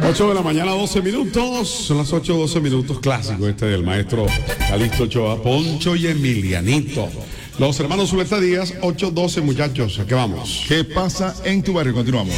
8 de la mañana, 12 minutos. Son las 8:12 minutos. Clásico este del maestro Calixto Ochoa, Poncho y Emilianito. Los hermanos Zuleta Díaz, 8:12, muchachos. ¿A qué vamos? ¿Qué pasa en tu barrio? Continuamos.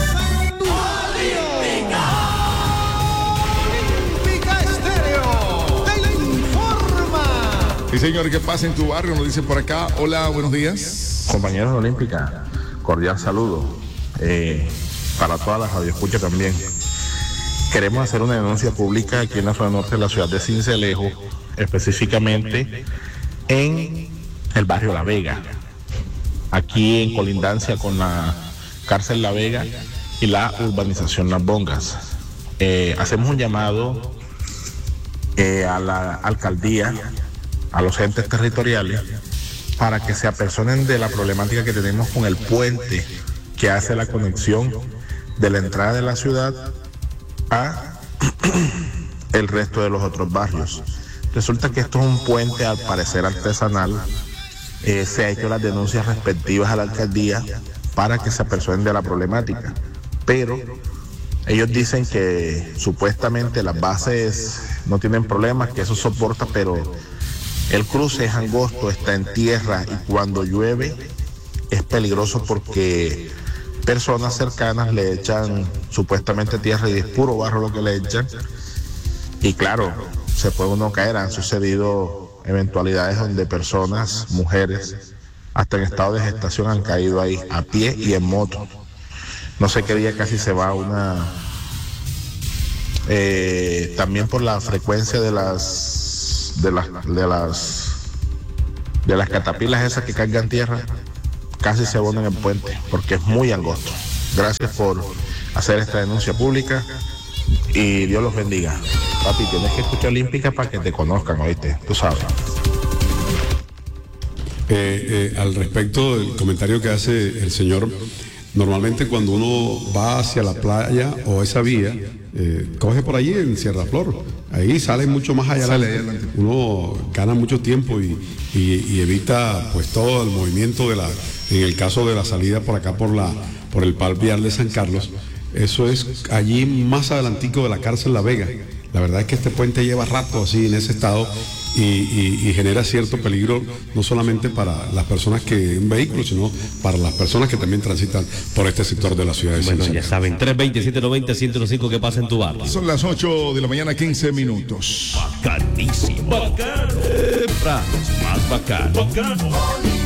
Sí, señor, ¿qué pasa en tu barrio? Nos dice por acá. Hola, buenos días. Compañeros de Olímpica, cordial saludo. Para todas las radioescuchas también. Queremos hacer una denuncia pública aquí en la zona norte de la ciudad de Sincelejo, específicamente en el barrio La Vega, aquí en colindancia con la cárcel La Vega y la urbanización Las Bongas. Hacemos un llamado a la alcaldía, a los entes territoriales, para que se apersonen de la problemática que tenemos con el puente que hace la conexión de la entrada de la ciudad a el resto de los otros barrios. Resulta que esto es un puente al parecer artesanal. Se ha hecho las denuncias respectivas a la alcaldía para que se apersonen de la problemática, pero ellos dicen que supuestamente las bases no tienen problemas, que eso soporta, pero el cruce es angosto, está en tierra y cuando llueve es peligroso porque personas cercanas le echan supuestamente tierra y es puro barro lo que le echan. Y claro, se puede uno caer. Han sucedido eventualidades donde personas, mujeres, hasta en estado de gestación han caído ahí a pie y en moto. No sé qué día casi se va una... también por la frecuencia de las catapilas esas que cargan tierra, casi se abonan en el puente porque es muy angosto. Gracias por hacer esta denuncia pública y Dios los bendiga. Papi, tienes que escuchar Olímpica para que te conozcan, ¿oíste? Tú sabes. Al respecto del comentario que hace el señor, normalmente cuando uno va hacia la playa o esa vía, coge por allí en Sierra Flor, ahí sale mucho más allá adelante. Uno gana mucho tiempo y evita pues todo el movimiento en el caso de la salida por acá por el Pal Vial de San Carlos. Eso es allí más adelantico de la cárcel La Vega. La verdad es que este puente lleva rato así en ese estado y genera cierto peligro, no solamente para las personas que en vehículos, sino para las personas que también transitan por este sector de la ciudad de Bueno, ya saben, 320-790-105, ¿qué pasa en tu barrio? Son las 8 de la mañana, 15 minutos. Bacanísimo. Bacano. Más bacano. Bacano.